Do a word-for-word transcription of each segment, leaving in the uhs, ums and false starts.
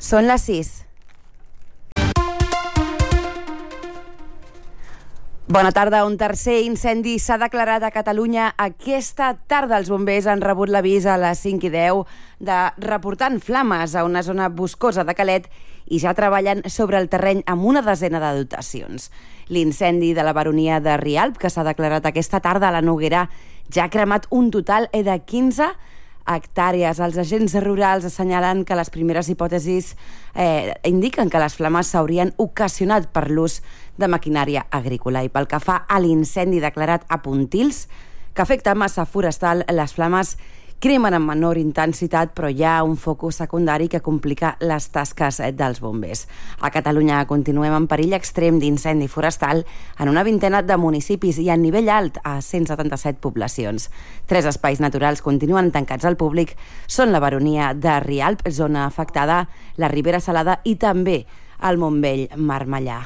Són les sis. Bona tarda. Un tercer incendi s'ha declarat a Catalunya. Aquesta tarda els bombers han rebut l'avís a les cinc i deu de reportant flames a una zona boscosa de Calet i ja treballen sobre el terreny amb una desena de dotacions. L'incendi de la baronia de Rialp, que s'ha declarat aquesta tarda a la Noguera, ja ha cremat un total de quinze hectàrees. Els agents rurals assenyalen que les primeres hipòtesis eh, indiquen que les flames s'haurien ocasionat per l'ús de maquinària agrícola. I pel que fa a l'incendi declarat a Pontils, que afecta massa forestal, les flames cremen amb menor intensitat, però hi ha un focus secundari que complica les tasques dels bombers. A Catalunya continuem en perill extrem d'incendi forestal en una vintena de municipis i a nivell alt a cent setanta-set poblacions. Tres espais naturals continuen tancats al públic. Són la baronia de Rialp, zona afectada, la Ribera Salada i també el Montbell Marmellà.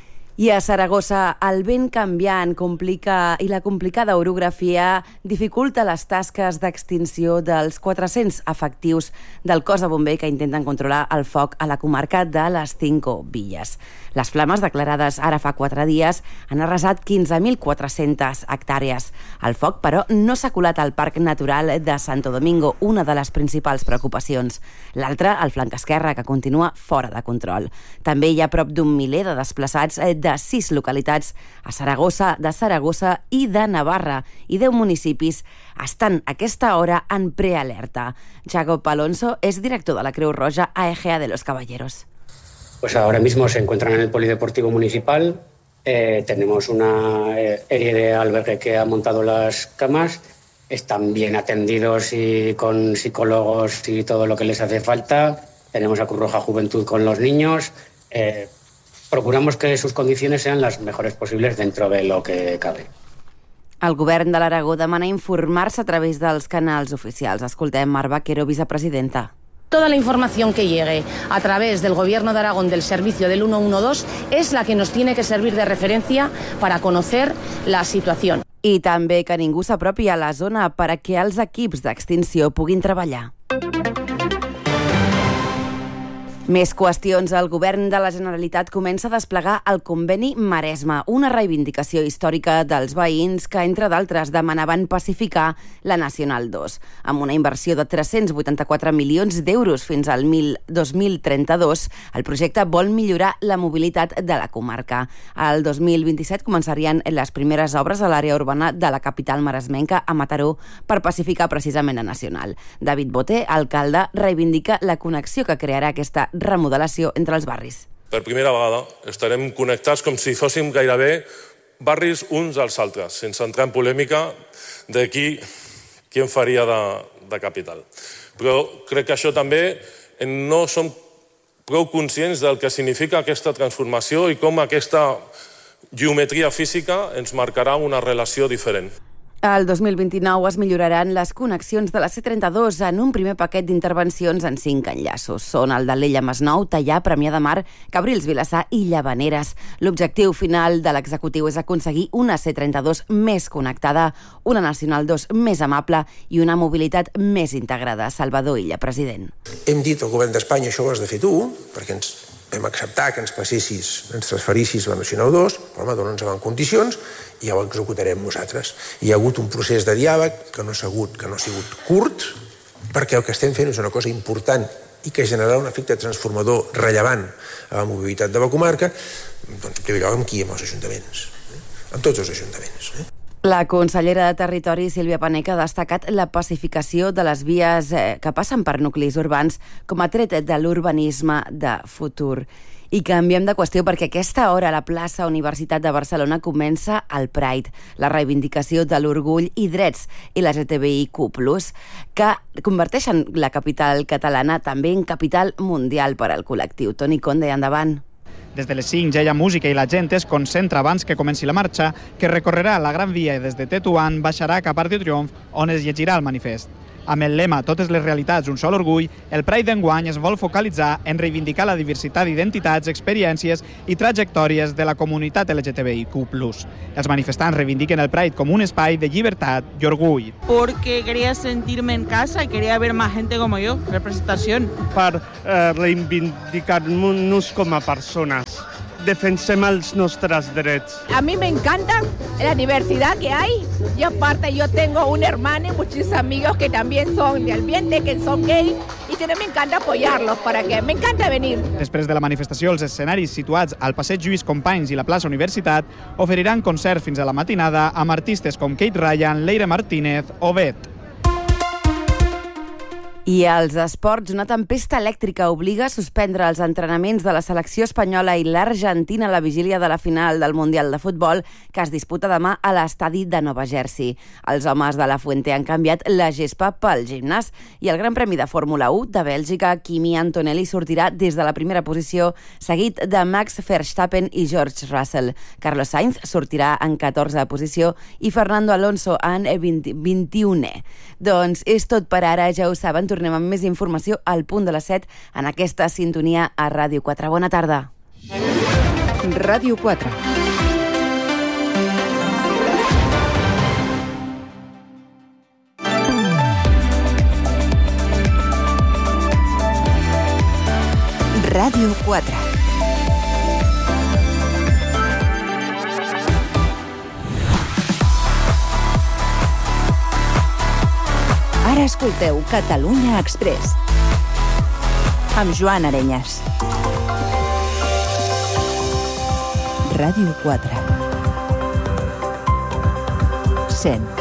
I a Saragossa, el vent canviant complica i la complicada orografia dificulta les tasques d'extinció dels quatre-cents efectius del cos de bomber que intenten controlar el foc a la comarca de les Cinco Villes. Les flames declarades ara fa quatre dies han arrasat quinze mil quatre-centes hectàrees. El foc, però, no s'ha colat al Parc Natural de Santo Domingo, una de les principals preocupacions. L'altra, al flanc esquerre, que continua fora de control. També hi ha prop d'un miler de desplaçats de de sis localitats a Saragossa, de Saragossa i de Navarra, i deu municipis estan a aquesta hora en prealerta. Jacob Alonso és director de la Creu Roja a Egea de los Caballeros. Pues ahora mismo se encuentran en el Polideportivo Municipal. Eh, tenemos una eh, área de albergue que ha montado las camas. Están bien atendidos y con psicólogos y todo lo que les hace falta. Tenemos a Cruz Roja Juventud con los niños. Eh, Procuramos que sus condiciones sean las mejores posibles dentro de lo que cabe. El govern de l'Aragó demana informar-se a través dels canals oficials. Escoltem Mar Vaquero, vicepresidenta. Toda la información que llegue a través del Gobierno de Aragón del servicio del ciento doce es la que nos tiene que servir de referencia para conocer la situación. I també que ningú s'apropi a la zona per a que els equips d'extinció puguin treballar. Més qüestions. El govern de la Generalitat comença a desplegar el conveni Maresme, una reivindicació històrica dels veïns que, entre d'altres, demanaven pacificar la Nacional dos. Amb una inversió de tres-cents vuitanta-quatre milions d'euros fins al dos mil trenta-dos, el projecte vol millorar la mobilitat de la comarca. El dos mil vint-i-set començarien les primeres obres a l'àrea urbana de la capital maresmenca, a Mataró, per pacificar precisament la Nacional. David Boté, alcalde, reivindica la connexió que crearà aquesta remodelació entre els barris. Per primera vegada estarem connectats com si fóssim gairebé barris uns als altres, sense entrar en polèmica de qui, qui en faria de, de capital. Però crec que això també no som prou conscients del que significa aquesta transformació i com aquesta geometria física ens marcarà una relació diferent. El dos mil vint-i-nou es milloraran les connexions de la C trenta-dos en un primer paquet d'intervencions en cinc enllaços. Són el d'Alella Masnou, Teià, Premià de Mar, Cabrils, Vilassar i Llavaneres. L'objectiu final de l'executiu és aconseguir una C trenta-dos més connectada, una Nacional dos més amable i una mobilitat més integrada. Salvador Illa, president. Hem dit al govern d'Espanya, això ho has de fer tu, perquè ens vam acceptar que ens passessis, ens transferissis la Nacional dos, però home, dona'ns en condicions i ja ho executarem nosaltres. Hi ha hagut un procés de diàleg que no ha sigut, que no ha sigut curt, perquè el que estem fent és una cosa important i que generarà un efecte transformador rellevant a la mobilitat de la comarca, doncs en primer lloc amb qui? Amb els ajuntaments, eh? Amb tots els ajuntaments. Eh? La consellera de Territori, Sílvia Paneque, ha destacat la pacificació de les vies que passen per nuclis urbans com a tret de l'urbanisme de futur. I canviem de qüestió perquè a aquesta hora a la plaça Universitat de Barcelona comença el Pride, la reivindicació de l'orgull i drets L G T B I Q plus, que converteixen la capital catalana també en capital mundial per al col·lectiu. Toni Conde, endavant. Des de les cinc ja hi ha música i la gent es concentra abans que comenci la marxa, que recorrerà la Gran Via i des de Tetuan baixarà cap a Arc de Triomf, on es llegirà el manifest. Amb el lema Totes les realitats, un sol orgull, el Pride d'enguany es vol focalitzar en reivindicar la diversitat d'identitats, experiències i trajectòries de la comunitat L G T B I Q plus. Els manifestants reivindiquen el Pride com un espai de llibertat y orgull. Porque quería sentirme en casa y quería ver más gente como yo, representación. Per eh, reivindicar-nos com a persones. Defensem els nostres drets. A mí me encanta la diversidad que hay y aparte yo tengo un hermano y muchos amigos que también son de ambiente, que son gay y también me encanta apoyarlos para que me encanta venir. Després de la manifestació, els escenaris situats al Passeig Lluís Companys i la plaça Universitat oferiran concert fins a la matinada amb artistes com Kate Ryan, Leire Martínez o Bet. I als esports, una tempesta elèctrica obliga a suspendre els entrenaments de la selecció espanyola i l'Argentina a la vigília de la final del Mundial de Futbol que es disputa demà a l'estadi de Nova Jersey. Els homes de la Fuente han canviat la gespa pel gimnàs i el Gran Premi de Fórmula u de Bèlgica, Kimi Antonelli sortirà des de la primera posició, seguit de Max Verstappen i George Russell. Carlos Sainz sortirà en catorzena posició i Fernando Alonso en vint-i-unè. Doncs és tot per ara, ja ho saben, tornem amb més informació al punt de les set en aquesta sintonia a Ràdio quatre. Bona tarda. Ràdio quatre. Ràdio quatre. Ara escolteu Catalunya Express amb Joan Arenyes. Ràdio quatre. cent.